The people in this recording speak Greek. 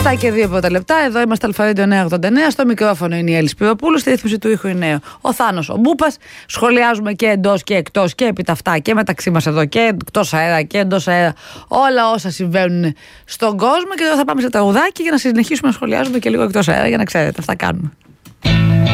7 και 2 πρώτα λεπτά. Εδώ είμαστε Αλφα-Radio 989. Στο μικρόφωνο είναι η Έλλη Σπυροπούλου. Στη ρύθμιση του ήχου είναι ο Θάνος ο Μπούπας. Σχολιάζουμε και εντός και εκτός και επί τα αυτά και μεταξύ μας εδώ και εκτός αέρα και εντός αέρα. Όλα όσα συμβαίνουν στον κόσμο. Και τώρα θα πάμε σε τραγουδάκι για να συνεχίσουμε να σχολιάζουμε και λίγο εκτός αέρα για να ξέρετε. Αυτά κάνουμε.